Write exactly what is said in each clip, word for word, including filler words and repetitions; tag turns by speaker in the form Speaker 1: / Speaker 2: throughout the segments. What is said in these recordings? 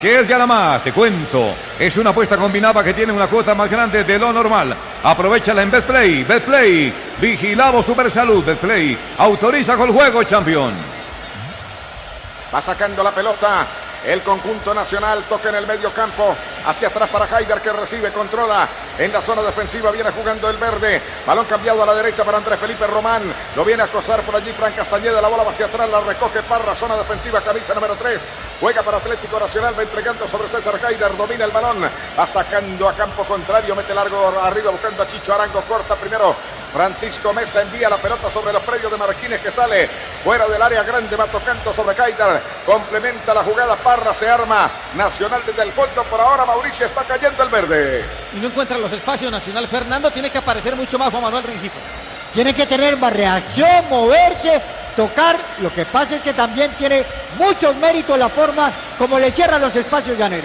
Speaker 1: ¿Qué es Yanamás? Te cuento. Es una apuesta combinada que tiene una cuota más grande de lo normal. Aprovechala en Betplay. Betplay. Vigilado Supersalud. Betplay. Autoriza con el juego, campeón.
Speaker 2: Va sacando la pelota el conjunto nacional, toca en el medio campo, hacia atrás para Haider, que recibe, controla en la zona defensiva, viene jugando el verde, balón cambiado a la derecha para Andrés Felipe Román, lo viene a acosar por allí Fran Castañeda, la bola va hacia atrás, la recoge Parra, zona defensiva, camisa número tres, juega para Atlético Nacional, va entregando sobre César Haider, domina el balón, va sacando a campo contrario, mete largo arriba buscando a Chicho Arango, corta primero Francisco Mesa, envía la pelota sobre los predios de Marquines, que sale fuera del área grande, va tocando sobre Haider, complementa la jugada Parra, se arma Nacional desde el fondo, por ahora Mauricio está cayendo el verde.
Speaker 3: Y no encuentra los espacios Nacional, Fernando, tiene que aparecer mucho más Juan Manuel Rengifo.
Speaker 4: Tiene que tener más reacción, moverse, tocar, lo que pasa es que también tiene muchos méritos la forma como le cierra los espacios Llanero.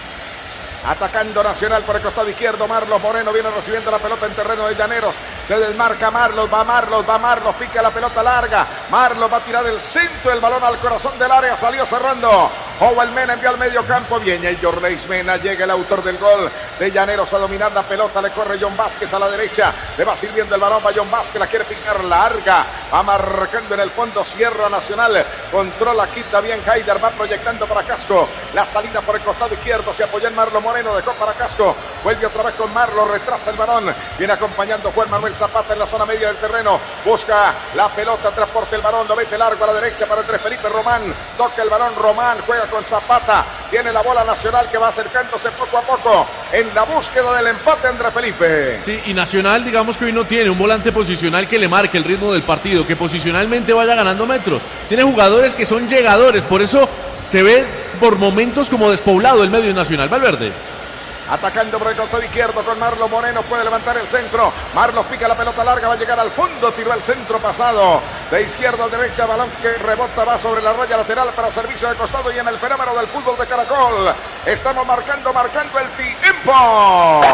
Speaker 2: Atacando Nacional por el costado izquierdo, Marlos Moreno viene recibiendo la pelota en terreno de Llaneros, se desmarca Marlos, va Marlos, va Marlos, pica la pelota larga, Marlos va a tirar el centro, el balón al corazón del área, salió cerrando, Howell Mena envió al medio campo, bien, y Jorleis Mena, llega el autor del gol de Llaneros a dominar la pelota, le corre John Vázquez a la derecha, le va sirviendo el balón, va John Vázquez, la quiere picar larga, va marcando en el fondo, cierra Nacional, controla, quita bien Haider, va proyectando para Casco, la salida por el costado izquierdo, se apoya en Marlos Moreno, dejó para Casco, vuelve otra vez con Marlos, retrasa el balón, viene acompañando Juan Manuel Zapata en la zona media del terreno, busca la pelota, transporta el balón, lo mete largo a la derecha para Andrés Felipe Román, toca el balón Román, juega con Zapata, tiene la bola Nacional que va acercándose poco a poco en la búsqueda del empate Andrés Felipe.
Speaker 5: Sí, y Nacional digamos que hoy no tiene un volante posicional que le marque el ritmo del partido, que posicionalmente vaya ganando metros, tiene jugadores que son llegadores, por eso se ve por momentos como despoblado el medio Nacional. Valverde
Speaker 2: atacando por el costado izquierdo con Marlos Moreno, puede levantar el centro, Marlos pica la pelota larga, va a llegar al fondo, tiró el centro pasado, de izquierda a derecha, balón que rebota, va sobre la raya lateral para servicio de costado y en el fenómeno del fútbol de Caracol, estamos marcando, marcando el tiempo.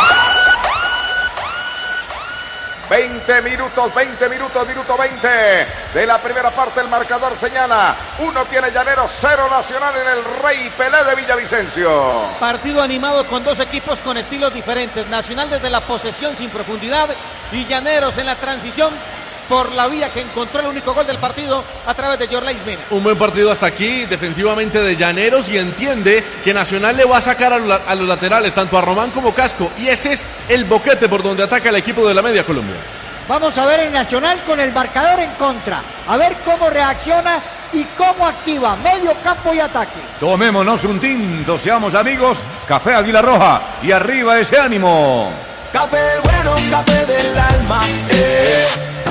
Speaker 2: veinte minutos, veinte minutos, minuto veinte de la primera parte, el marcador señala, uno tiene Llaneros, cero Nacional en el Rey Pelé de Villavicencio.
Speaker 3: Partido animado con dos equipos con estilos diferentes, Nacional desde la posesión sin profundidad y Llaneros en la transición por la vía que encontró el único gol del partido a través de Jorleis Mena.
Speaker 5: Un buen partido hasta aquí, defensivamente de Llaneros, y entiende que Nacional le va a sacar a los, a los laterales, tanto a Román como Casco, y ese es el boquete por donde ataca el equipo de la Media Colombia.
Speaker 4: Vamos a ver el Nacional con el marcador en contra, a ver cómo reacciona y cómo activa medio campo y ataque.
Speaker 1: Tomémonos un tinto, seamos amigos, Café Águila Roja, y arriba ese ánimo.
Speaker 6: Café bueno, café del alma, eh.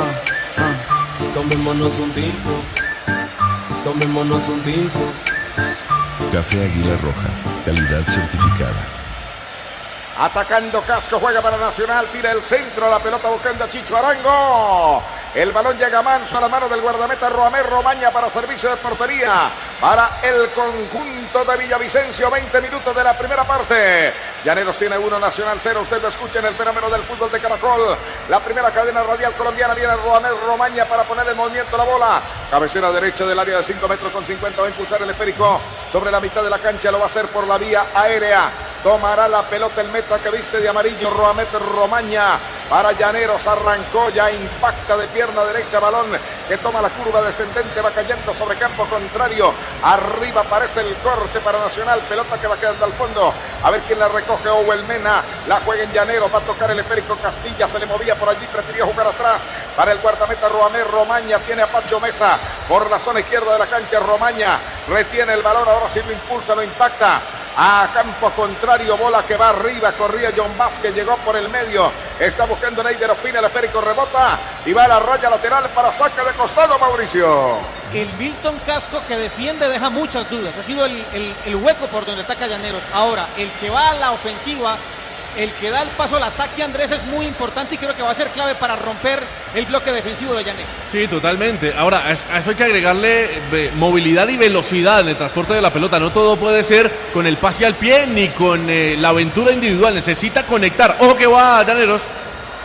Speaker 6: Tomémonos un tinto, tomémonos un tinto.
Speaker 7: Café Águila Roja, calidad certificada.
Speaker 2: Atacando Casco, juega para Nacional, tira el centro, la pelota buscando a Chicho Arango. El balón llega manso a la mano del guardameta Roamer Romaña para servicio de portería para el conjunto de Villavicencio. veinte minutos de la primera parte. Llaneros tiene uno, Nacional cero. Usted lo escucha en el fenómeno del fútbol de Caracol. La primera cadena radial colombiana, viene Roamer Romaña para poner en movimiento la bola. Cabecera derecha del área de cinco metros con cincuenta. Va a impulsar el esférico sobre la mitad de la cancha. Lo va a hacer por la vía aérea. Tomará la pelota el meta que viste de amarillo, Roamer Romaña para Llaneros. Arrancó, ya impacta de pierna derecha, balón que toma la curva descendente, va cayendo sobre campo contrario. Arriba aparece el corte para Nacional, pelota que va quedando al fondo. A ver quién la recoge, Howell Mena, la juega en Llaneros, va a tocar el esférico Castilla, se le movía por allí, prefirió jugar atrás para el guardameta Roamer Romaña. Tiene a Pacho Mesa por la zona izquierda de la cancha. Romaña retiene el balón, ahora sí lo impulsa, lo impacta a campo contrario, bola que va arriba, corría John Vázquez, llegó por el medio, está buscando Neider Ospina, el esférico rebota y va a la raya lateral para saque de costado, Mauricio.
Speaker 3: El Milton Casco que defiende deja muchas dudas, ha sido el, el, el hueco por donde ataca Llaneros. Ahora, el que va a la ofensiva, el que da el paso al ataque, Andrés, es muy importante y creo que va a ser clave para romper el bloque defensivo de Llaneros.
Speaker 5: Sí, totalmente. Ahora, a eso hay que agregarle eh, movilidad y velocidad en el transporte de la pelota. No todo puede ser con el pase al pie ni con eh, la aventura individual. Necesita conectar. Ojo que va Llaneros.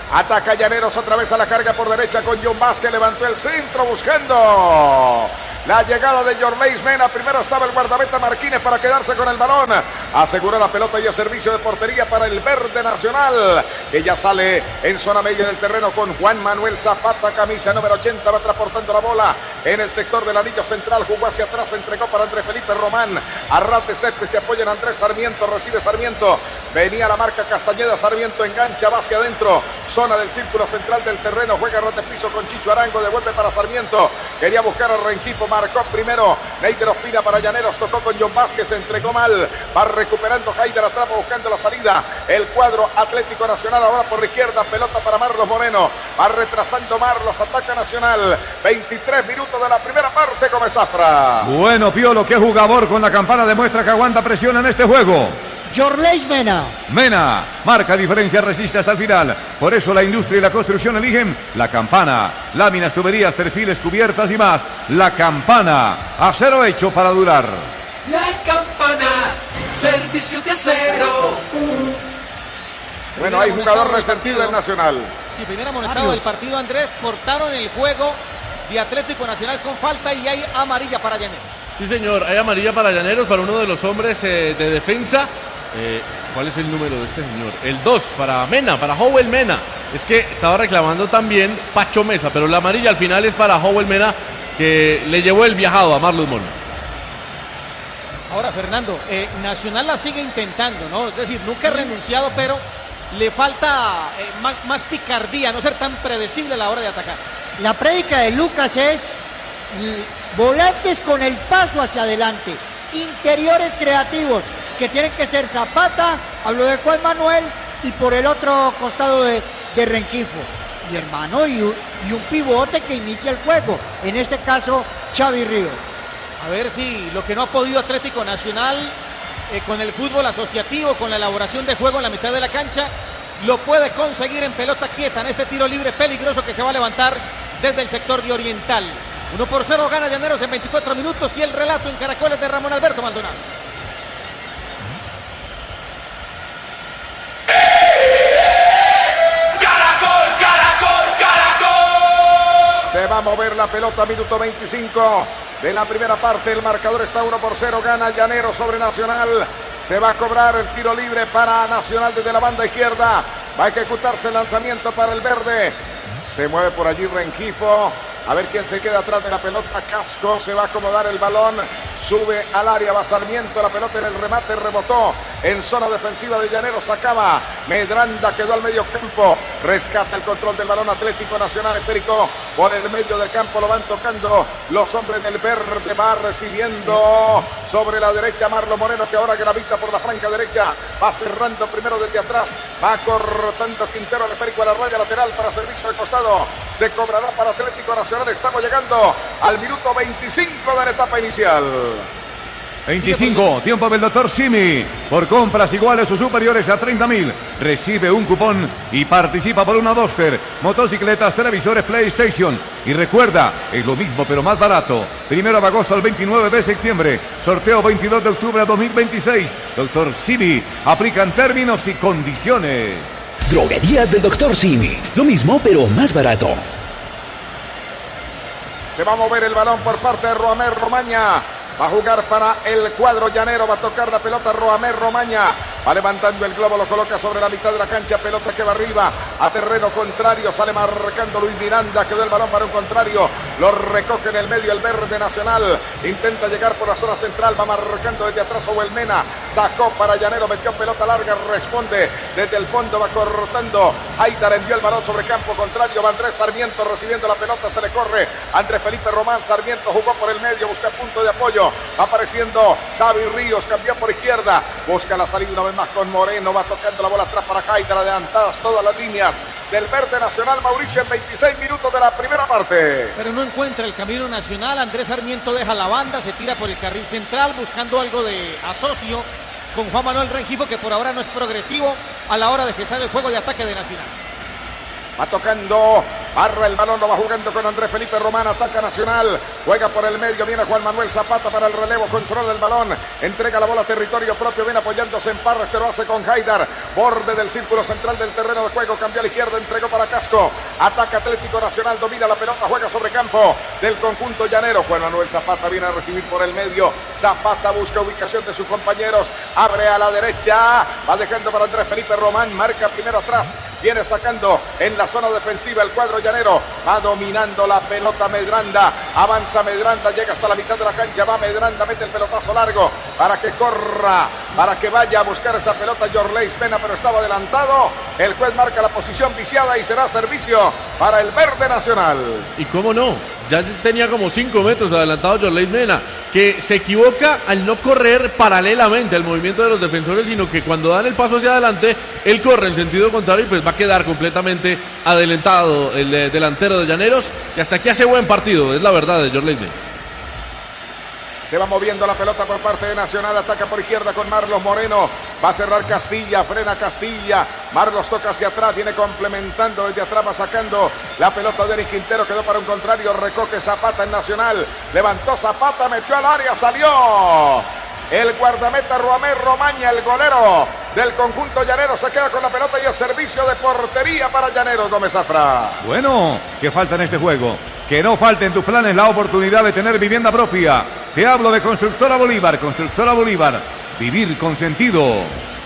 Speaker 2: Ataca Llaneros otra vez a la carga por derecha con John Vázquez. Levantó el centro buscando la llegada de Yorleis Mena. Primero estaba el guardameta Marquínez para quedarse con el balón. Aseguró la pelota y a servicio de portería para el Verde Nacional, que ya sale en zona media del terreno con Juan Manuel Zapata, camisa número ochenta. Va transportando la bola en el sector del anillo central. Jugó hacia atrás, entregó para Andrés Felipe Román. Arrate Céspedes, se apoya en Andrés Sarmiento. Recibe Sarmiento. Venía la marca Castañeda. Sarmiento engancha, va hacia adentro. Zona del círculo central del terreno. Juega Arrate piso con Chicho Arango. Devuelve para Sarmiento. Quería buscar a Rengifo. Marcó primero Neider Ospina para Llaneros. Tocó con John Vázquez. Se entregó mal. Va recuperando Haider atrás buscando la salida. El cuadro Atlético Nacional ahora por la izquierda. Pelota para Marlos Moreno. Va retrasando Marlos. Ataca Nacional. veintitrés minutos de la primera parte. Come Zafra.
Speaker 1: Bueno, Piolo, qué jugador con la campana demuestra que aguanta presión en este juego.
Speaker 4: Yorleis Mena.
Speaker 1: Mena, marca diferencia, resiste hasta el final. Por eso la industria y la construcción eligen la campana. Láminas, tuberías, perfiles, cubiertas y más. La campana, acero hecho para durar.
Speaker 6: La campana, servicio de acero.
Speaker 2: Bueno, hay jugador resentido del Nacional.
Speaker 3: Sí, primer amonestado del partido, Andrés. Cortaron el juego de Atlético Nacional con falta y hay amarilla para Llaneros.
Speaker 5: Sí, señor, hay amarilla para Llaneros, para uno de los hombres eh, de defensa. Eh, ¿Cuál es el número de este señor? El dos, para Mena, para Howell Mena. Es que estaba reclamando también Pacho Mesa, pero la amarilla al final es para Howell Mena, que le llevó el viajado a Marlos Moreno.
Speaker 3: Ahora, Fernando, eh, Nacional la sigue intentando, ¿no? Es decir, nunca ha renunciado, pero le falta eh, más, más picardía, no ser tan predecible a la hora de atacar.
Speaker 4: La prédica de Lucas es volantes con el paso hacia adelante, interiores creativos, que tienen que ser Zapata, hablo de Juan Manuel, y por el otro costado de, de Rengifo. Y hermano, y, y un pivote que inicia el juego, en este caso Xavi Ríos.
Speaker 3: A ver si lo que no ha podido Atlético Nacional eh, con el fútbol asociativo, con la elaboración de juego en la mitad de la cancha, lo puede conseguir en pelota quieta, en este tiro libre peligroso que se va a levantar desde el sector de Oriental. uno por cero gana Llaneros en veinticuatro minutos y el relato en Caracoles de Ramón Alberto Maldonado.
Speaker 6: Caracol, Caracol, Caracol.
Speaker 2: Se va a mover la pelota, minuto veinticinco de la primera parte. El marcador está uno por cero, gana Llaneros sobre Nacional. Se va a cobrar el tiro libre para Nacional desde la banda izquierda. Va a ejecutarse el lanzamiento para el verde. Se mueve por allí Rengifo. A ver quién se queda atrás de la pelota. Casco, se va a acomodar el balón. Sube al área, va Sarmiento. La pelota en el remate, rebotó en zona defensiva de Llaneros. Acaba Medranda, quedó al medio campo. Rescata el control del balón Atlético Nacional. Esférico por el medio del campo. Lo van tocando los hombres del verde. Va recibiendo sobre la derecha Marlos Moreno, que ahora gravita por la franca derecha. Va cerrando primero desde atrás. Va cortando Quintero el esférico a la raya lateral para servicio de costado. Se cobrará para Atlético Nacional. Estamos llegando al minuto veinticinco de la etapa inicial.
Speaker 1: veinticinco, tiempo del doctor Simi. Por compras iguales o superiores a treinta mil, recibe un cupón y participa por una Duster, motocicletas, televisores, PlayStation. Y recuerda, es lo mismo pero más barato. Primero de agosto al veintinueve de septiembre. Sorteo veintidós de octubre de dos mil veintiséis. doctor Simi, aplican términos y condiciones.
Speaker 8: Droguerías del doctor Simi. Lo mismo pero más barato.
Speaker 2: Se va a mover el balón por parte de Roamer Romaña. Va a jugar para el cuadro llanero. Va a tocar la pelota Roamer Romaña. Va levantando el globo, lo coloca sobre la mitad de la cancha. Pelota que va arriba a terreno contrario. Sale marcando Luis Miranda. Quedó el balón para un contrario. Lo recoge en el medio el verde Nacional. Intenta llegar por la zona central. Va marcando desde atrás Howell Mena. Sacó para Llanero. Metió pelota larga. Responde desde el fondo. Va cortando. Haidar envió el balón sobre campo contrario. Va Andrés Sarmiento recibiendo la pelota. Se le corre Andrés Felipe Román. Sarmiento jugó por el medio. Busca punto de apoyo. Va apareciendo Xavi Ríos, cambió por izquierda, busca la salida una vez más con Moreno, va tocando la bola atrás para Haidar, adelantadas todas las líneas del verde Nacional. Mauricio, en veintiséis minutos de la primera parte.
Speaker 3: Pero no encuentra el camino Nacional. Andrés Sarmiento deja la banda, se tira por el carril central buscando algo de asocio con Juan Manuel Rengifo, que por ahora no es progresivo a la hora de gestar el juego de ataque de Nacional.
Speaker 2: Va tocando barra el balón, lo va jugando con Andrés Felipe Román, ataca Nacional, juega por el medio, viene Juan Manuel Zapata para el relevo, controla el balón, entrega la bola a territorio propio, viene apoyándose en Parra, este lo hace con Haidar, borde del círculo central del terreno de juego, cambió a la izquierda, entregó para Casco, ataca Atlético Nacional, domina la pelota, juega sobre campo del conjunto llanero. Juan Manuel Zapata viene a recibir por el medio, Zapata busca ubicación de sus compañeros, abre a la derecha, va dejando para Andrés Felipe Román, marca primero atrás, viene sacando en la zona defensiva el cuadro llanero, va dominando la pelota Medranda, avanza Medranda, llega hasta la mitad de la cancha, va Medranda, mete el pelotazo largo para que corra, para que vaya a buscar esa pelota Yorleis Mena, pero estaba adelantado, el juez marca la posición viciada y será servicio para el verde Nacional.
Speaker 5: Y cómo no, ya tenía como cinco metros adelantado Yorleis Mena, que se equivoca al no correr paralelamente al movimiento de los defensores, sino que cuando dan el paso hacia adelante, él corre en sentido contrario y pues va a quedar completamente adelantado el eh, delantero de Llaneros, que hasta aquí hace buen partido, es la verdad de Yorleis Mena.
Speaker 2: Se va moviendo la pelota por parte de Nacional, ataca por izquierda con Marlos Moreno, va a cerrar Castilla, frena Castilla, Marlos toca hacia atrás, viene complementando desde atrás, va sacando la pelota de Eric Quintero, quedó para un contrario, recoge Zapata en Nacional, levantó Zapata, metió al área, salió el guardameta Roamer Romaña, el golero del conjunto llanero, se queda con la pelota y el servicio de portería para Llaneros. Gómez Zafra.
Speaker 1: Bueno, ¿qué falta en este juego? Que no falte en tus planes la oportunidad de tener vivienda propia. Te hablo de Constructora Bolívar. Constructora Bolívar. Vivir con sentido.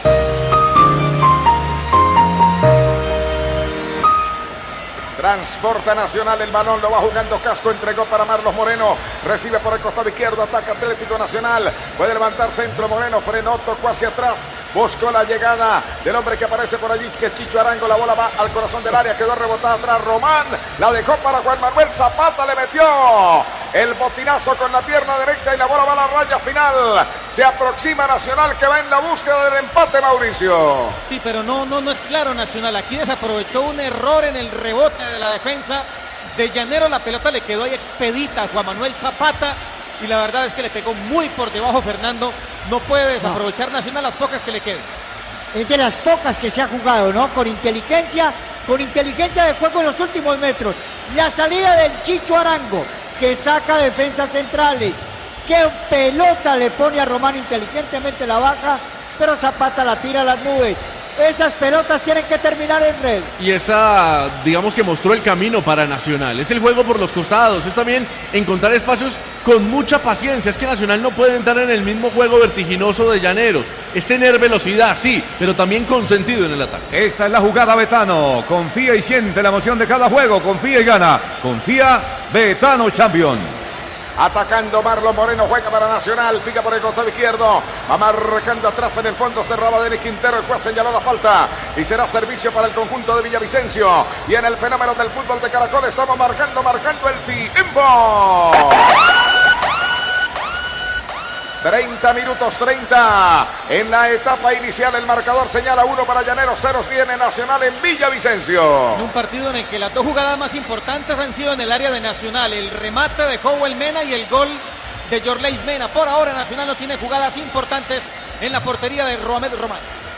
Speaker 2: Transporta Nacional el balón, lo va jugando Casco, entregó para Marlos Moreno, recibe por el costado izquierdo, ataca Atlético Nacional, puede levantar centro Moreno, frenó, tocó hacia atrás, buscó la llegada del hombre que aparece por allí, que es Chicho Arango, la bola va al corazón del área, quedó rebotada atrás Román, la dejó para Juan Manuel Zapata, le metió el botinazo con la pierna derecha y la bola va a la raya final, se aproxima Nacional que va en la búsqueda del empate, Mauricio.
Speaker 3: Sí, pero no, no, no es claro Nacional, aquí desaprovechó un error en el rebote de la defensa de Llanero, la pelota le quedó ahí expedita a Juan Manuel Zapata y la verdad es que le pegó muy por debajo Fernando, no puede desaprovechar no. Nacional las pocas que le queden.
Speaker 4: Es de las pocas que se ha jugado, ¿no? Con inteligencia, con inteligencia de juego en los últimos metros. La salida del Chicho Arango, que saca defensas centrales, qué pelota le pone a Román, inteligentemente la baja, pero Zapata la tira a las nubes. Esas pelotas tienen que terminar en red.
Speaker 5: Y esa, digamos que mostró el camino para Nacional. Es el juego por los costados, es también encontrar espacios con mucha paciencia. Es que Nacional no puede entrar en el mismo juego vertiginoso de Llaneros. Es tener velocidad, sí, pero también con sentido en el ataque.
Speaker 1: Esta es la jugada Betano. Confía y siente la emoción de cada juego. Confía y gana. Confía, Betano Champion.
Speaker 2: Atacando Marlon Moreno, juega para Nacional, pica por el costado izquierdo, va marcando atrás en el fondo, cerraba Denis Quintero, el juez señaló la falta y será servicio para el conjunto de Villavicencio. Y en el fenómeno del fútbol de Caracol estamos marcando, marcando el tiempo. treinta minutos treinta en la etapa inicial, el marcador señala uno para Llaneros, ceros viene Nacional en Villavicencio.
Speaker 3: En un partido en el que las dos jugadas más importantes han sido en el área de Nacional, el remate de Howell Mena y el gol de Yorleis Mena. Por ahora Nacional no tiene jugadas importantes en la portería de Roamed Román.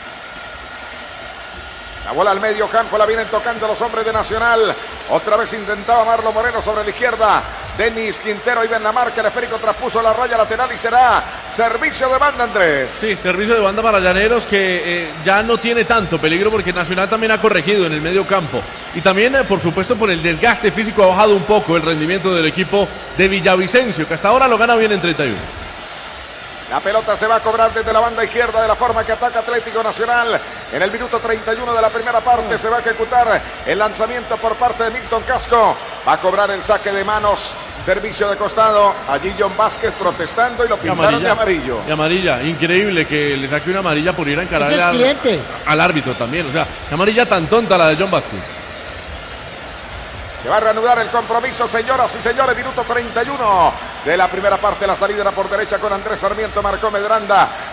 Speaker 2: La bola al medio campo, la vienen tocando los hombres de Nacional. Otra vez intentaba Marlon Moreno sobre la izquierda. Denis Quintero iba en la marca, el esférico traspuso la raya lateral y será servicio de banda, Andrés.
Speaker 5: Sí, servicio de banda para Llaneros que eh, ya no tiene tanto peligro porque Nacional también ha corregido en el medio campo. Y también, eh, por supuesto, por el desgaste físico ha bajado un poco el rendimiento del equipo de Villavicencio, que hasta ahora lo gana bien en treinta y uno.
Speaker 2: La pelota se va a cobrar desde la banda izquierda de la forma que ataca Atlético Nacional. En el minuto treinta y uno de la primera parte se va a ejecutar el lanzamiento por parte de Milton Casco. Va a cobrar el saque de manos. Servicio de costado. Allí John Vázquez protestando y lo pintaron de amarillo.
Speaker 5: De amarilla. Increíble que le saque una amarilla por ir a encarar al, al árbitro también. O sea, qué amarilla tan tonta la de John Vázquez.
Speaker 2: Se va a reanudar el compromiso, señoras y señores. Minuto treinta y uno de la primera parte. La salida era por derecha con Andrés Sarmiento. Marcó Medranda.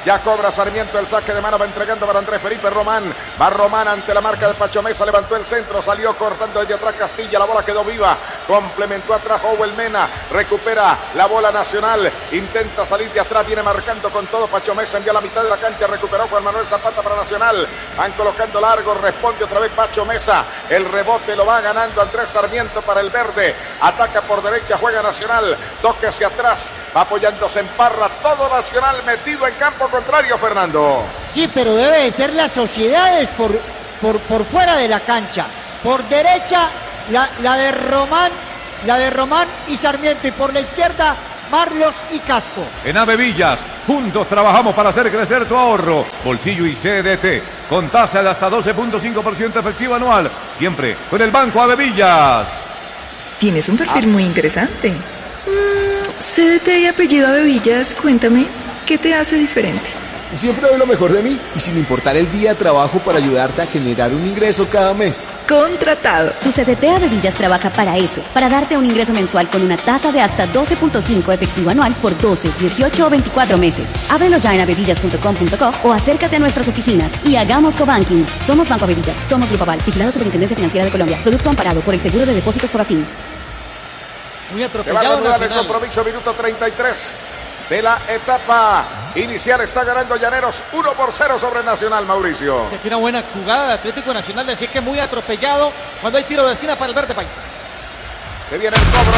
Speaker 2: Ya cobra Sarmiento el saque de mano, va entregando para Andrés Felipe Román. Va Román ante la marca de Pacho Mesa, levantó el centro, salió cortando desde atrás Castilla, la bola quedó viva, complementó atrás Howell Mena, recupera la bola Nacional, intenta salir de atrás, viene marcando con todo Pacho Mesa, envía a la mitad de la cancha, recuperó Juan Manuel Zapata para Nacional, van colocando largo, responde otra vez Pacho Mesa, el rebote lo va ganando Andrés Sarmiento para el verde, ataca por derecha, juega Nacional, toque hacia atrás, va apoyándose en Parra, todo Nacional metido en campo contrario, Fernando.
Speaker 4: Sí, pero debe de ser las sociedades por, por, por fuera de la cancha. Por derecha, la, la de Román, la de Román y Sarmiento. Y por la izquierda, Marlos y Casco.
Speaker 1: En Avevillas, juntos trabajamos para hacer crecer tu ahorro. Bolsillo y C D T, con tasa de hasta doce punto cinco por ciento efectivo anual. Siempre con el Banco Avevillas.
Speaker 9: Tienes un perfil muy interesante. Mm, C D T y apellido Avevillas, cuéntame, ¿qué te hace diferente?
Speaker 10: Siempre doy lo mejor de mí y sin importar el día trabajo para ayudarte a generar un ingreso cada mes.
Speaker 9: Contratado.
Speaker 11: Tu C D T Avevillas trabaja para eso, para darte un ingreso mensual con una tasa de hasta doce punto cinco efectivo anual por doce, dieciocho o veinticuatro meses. Ábrelo ya en avevillas punto com punto co o acércate a nuestras oficinas y hagamos cobanking. Somos Banco Avevillas, somos Grupo Aval, vigilado Superintendencia Financiera de Colombia. Producto amparado por el Seguro de Depósitos Fogafín.
Speaker 3: Muy
Speaker 2: atropellado. Se va a reanudar el compromiso, minuto treinta y tres de la etapa inicial. Está ganando Llaneros uno por cero sobre Nacional, Mauricio.
Speaker 3: Se tiene una buena jugada de Atlético Nacional, decir que muy atropellado cuando hay tiro de esquina para el verde país.
Speaker 2: Se viene el cobro.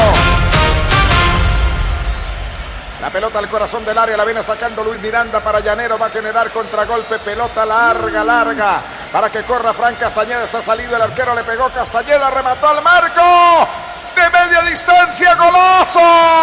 Speaker 2: La pelota al corazón del área, la viene sacando Luis Miranda para Llanero, va a generar contragolpe, pelota larga, larga, para que corra Fran Castañeda, está salido el arquero, le pegó Castañeda, remató al marco,